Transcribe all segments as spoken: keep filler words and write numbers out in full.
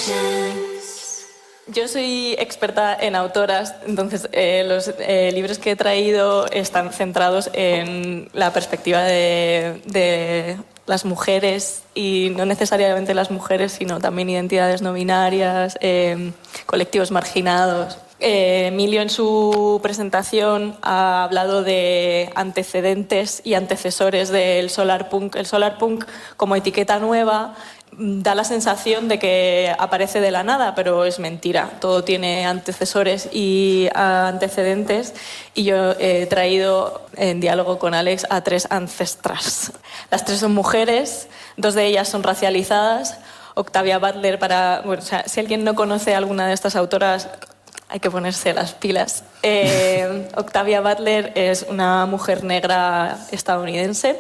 Yo soy experta en autoras, entonces eh, los eh, libros que he traído están centrados en la perspectiva de, de las mujeres, y no necesariamente las mujeres, sino también identidades no binarias, eh, colectivos marginados. Eh, Emilio en su presentación ha hablado de antecedentes y antecesores del solarpunk. El solarpunk, como etiqueta nueva, da la sensación de que aparece de la nada, pero es mentira. Todo tiene antecesores y antecedentes, y yo he traído en diálogo con Alex a tres ancestras. Las tres son mujeres, dos de ellas son racializadas. Octavia Butler, para, bueno, o sea, si alguien no conoce a alguna de estas autoras, hay que ponerse las pilas. Eh, Octavia Butler es una mujer negra estadounidense.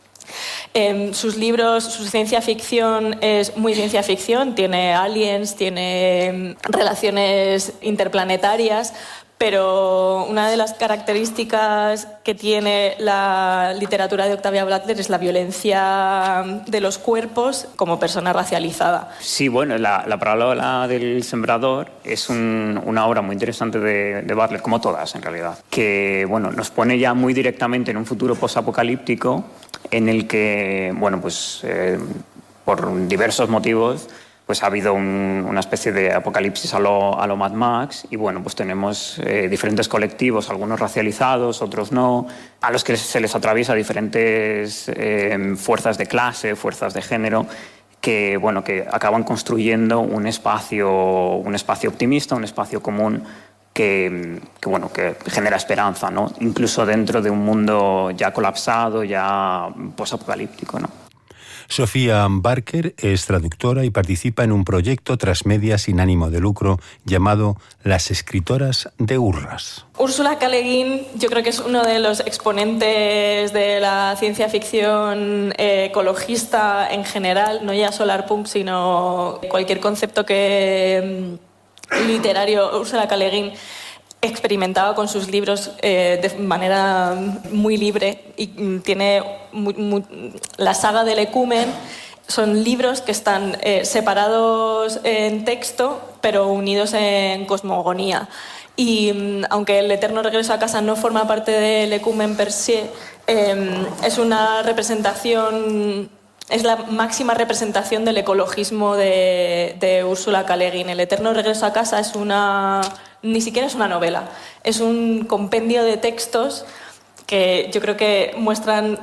Eh, sus libros, su ciencia ficción es muy ciencia ficción, tiene aliens, tiene relaciones interplanetarias, pero una de las características que tiene la literatura de Octavia Butler es la violencia de los cuerpos como persona racializada. Sí, bueno, la, la parábola del sembrador es un, una obra muy interesante de, de Butler, como todas en realidad, que bueno, nos pone ya muy directamente en un futuro posapocalíptico en el que, bueno, pues eh, por diversos motivos, pues ha habido un, una especie de apocalipsis a lo, a lo Mad Max, y bueno, pues tenemos eh, diferentes colectivos, algunos racializados, otros no, a los que se les atraviesa diferentes eh, fuerzas de clase, fuerzas de género, que, bueno, que acaban construyendo un espacio, un espacio optimista, un espacio común que, que, bueno, que genera esperanza, ¿no? Incluso dentro de un mundo ya colapsado, ya posapocalíptico, ¿no? Sofía Barker es traductora y participa en un proyecto transmedia sin ánimo de lucro llamado Las Escritoras de Urras. Ursula K. Le Guin, yo creo que es uno de los exponentes de la ciencia ficción eh, ecologista en general, no ya solarpunk, sino cualquier concepto que literario. Ursula K. Le Guin experimentaba con sus libros eh, de manera muy libre, y tiene muy, muy, la saga del Ecumen. Son libros que están eh, separados en texto pero unidos en cosmogonía, y aunque el eterno regreso a casa no forma parte del Ecumen per se, eh, es una representación, es la máxima representación del ecologismo de, de Ursula K. Le Guin. El eterno regreso a casa es una... ni siquiera es una novela, es un compendio de textos que yo creo que muestran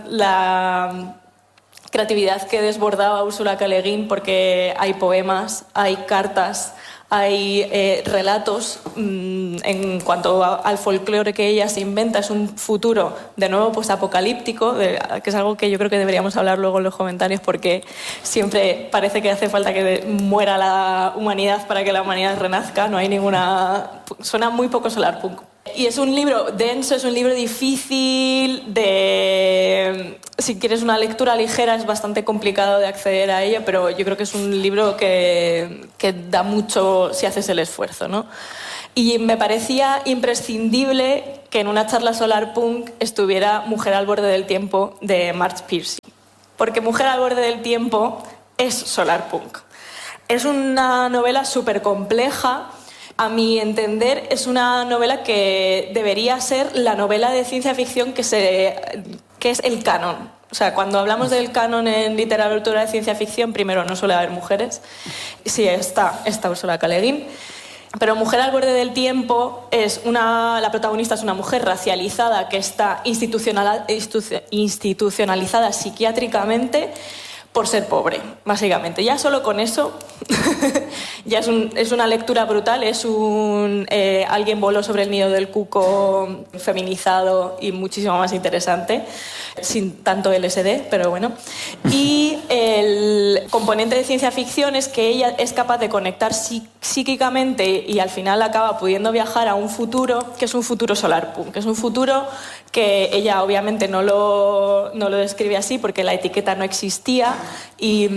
la creatividad que desbordaba Ursula K. Le Guin, porque hay poemas, hay cartas, hay eh, relatos mmm, en cuanto a, al folclore que ella se inventa. Es un futuro de nuevo posapocalíptico, de, que es algo que yo creo que deberíamos hablar luego en los comentarios, porque siempre parece que hace falta que muera la humanidad para que la humanidad renazca. No hay ninguna... suena muy poco solarpunk. Y es un libro denso, es un libro difícil de... si quieres una lectura ligera es bastante complicado de acceder a ella, pero yo creo que es un libro que, que da mucho si haces el esfuerzo, ¿no? Y me parecía imprescindible que en una charla solarpunk estuviera Mujer al borde del tiempo, de Marge Piercy. Porque Mujer al borde del tiempo es solarpunk. Es una novela súper compleja. A mi entender, es una novela que debería ser la novela de ciencia ficción que, se, que es el canon. O sea, cuando hablamos del canon en literatura de ciencia ficción, primero, no suele haber mujeres. Sí, está, está Ursula K. Le Guin. Pero Mujer al borde del tiempo es una... la protagonista es una mujer racializada que está institucional, institucionalizada psiquiátricamente por ser pobre, básicamente. Ya solo con eso ya es, un, es una lectura brutal. Es un eh, alguien voló sobre el nido del cuco feminizado y muchísimo más interesante, sin tanto L S D, pero bueno. Y el componente de ciencia ficción es que ella es capaz de conectar psí- psíquicamente y al final acaba pudiendo viajar a un futuro que es un futuro solarpunk, que es un futuro que ella obviamente no lo, no lo describe así porque la etiqueta no existía y,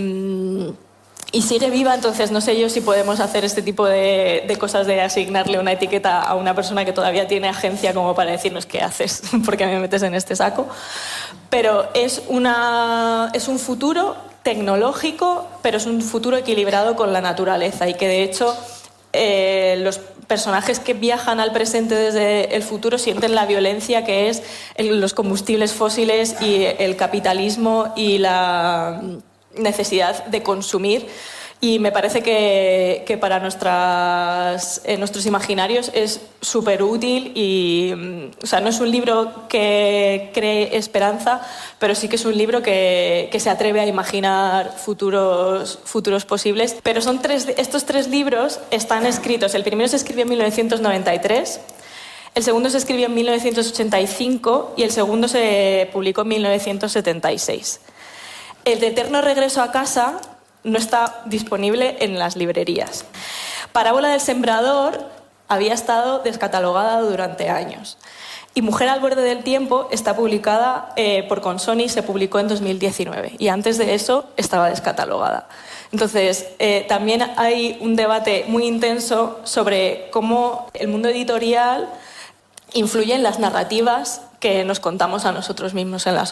y sigue viva. Entonces no sé yo si podemos hacer este tipo de, de cosas de asignarle una etiqueta a una persona que todavía tiene agencia como para decirnos qué haces, porque me metes en este saco. Pero es, una, es un futuro tecnológico, pero es un futuro equilibrado con la naturaleza y que de hecho eh, los personajes que viajan al presente desde el futuro sienten la violencia que es el, los combustibles fósiles y el capitalismo y la necesidad de consumir. Y me parece que, que para nuestras, eh, nuestros imaginarios es súper útil y, o sea, no es un libro que cree esperanza, pero sí que es un libro que, que se atreve a imaginar futuros, futuros posibles. Pero son tres, estos tres libros están escritos, el primero se escribió en mil novecientos noventa y tres, el segundo se escribió en mil novecientos ochenta y cinco y el segundo se publicó en mil novecientos setenta y seis. El de Eterno regreso a casa no está disponible en las librerías. Parábola del sembrador había estado descatalogada durante años. Y Mujer al borde del tiempo está publicada eh, por Consoni, se publicó en dos mil diecinueve. Y antes de eso estaba descatalogada. Entonces, eh, también hay un debate muy intenso sobre cómo el mundo editorial influye en las narrativas que nos contamos a nosotros mismos en la